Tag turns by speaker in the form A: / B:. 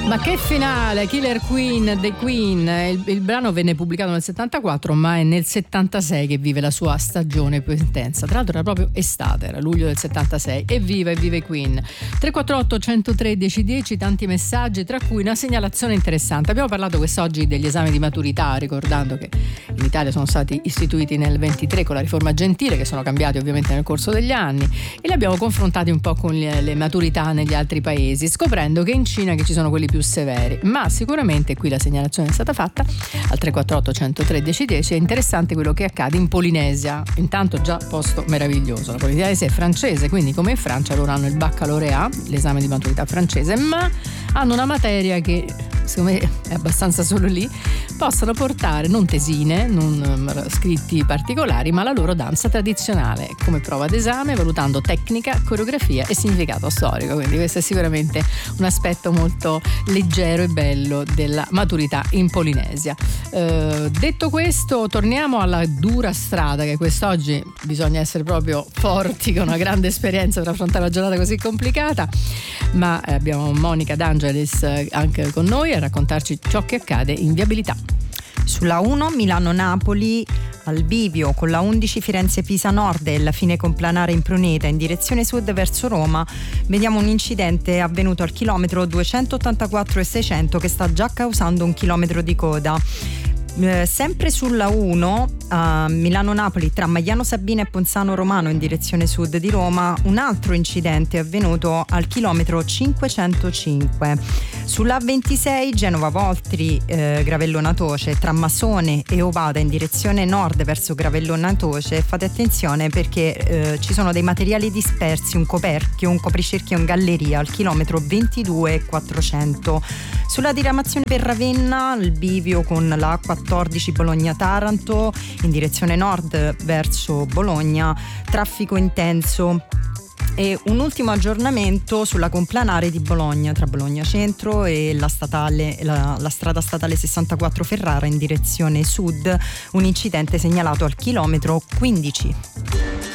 A: Ma che finale, Killer Queen, The Queen. Il brano venne pubblicato nel 74, ma è nel 76 che vive la sua stagione più intensa. Tra l'altro era proprio estate, era luglio del 76. Evviva Queen. 348 103 1010, tanti messaggi, tra cui una segnalazione interessante. Abbiamo parlato quest'oggi degli esami di maturità, ricordando che in Italia sono stati istituiti nel 23 con la riforma Gentile, che sono cambiati ovviamente nel corso degli anni, e li abbiamo confrontati un po' con le maturità negli altri paesi, scoprendo che in Cina che ci sono quelli più severi, ma sicuramente qui la segnalazione è stata fatta al 348 103 1010. È interessante quello che accade in Polinesia. Intanto già posto meraviglioso, la Polinesia è francese, quindi come in Francia loro hanno il baccalaureat, l'esame di maturità francese, ma hanno una materia che secondo me è abbastanza solo lì, possono portare non tesine, non scritti particolari, ma la loro danza tradizionale come prova d'esame, valutando tecnica, coreografia e significato storico. Quindi questo è sicuramente un aspetto molto leggero e bello della maturità in Polinesia. Detto questo, torniamo alla dura strada che quest'oggi bisogna essere proprio forti, con una grande esperienza per affrontare una giornata così complicata, ma abbiamo Monica D'Angelis anche con noi a raccontarci ciò che accade in viabilità.
B: Sulla 1 Milano-Napoli al bivio con la 11 Firenze-Pisa Nord e la fine complanare in Pruneta in direzione sud verso Roma, vediamo un incidente avvenuto al chilometro 284 e 600 che sta già causando un chilometro di coda. Sempre sulla 1 a Milano-Napoli tra Magliano Sabina e Ponzano Romano in direzione sud di Roma, un altro incidente è avvenuto al chilometro 505. Sulla 26 Genova Voltri Gravellona Toce tra Masone e Ovada in direzione nord verso Gravellona Toce. Fate attenzione perché ci sono dei materiali dispersi, un coperchio, un copricerchio in galleria al chilometro 22 400. Sulla diramazione per Ravenna al bivio con la 14 Bologna-Taranto in direzione nord verso Bologna, traffico intenso. E un ultimo aggiornamento sulla complanare di Bologna tra Bologna Centro e la strada statale 64 Ferrara in direzione sud, un incidente segnalato al chilometro 15.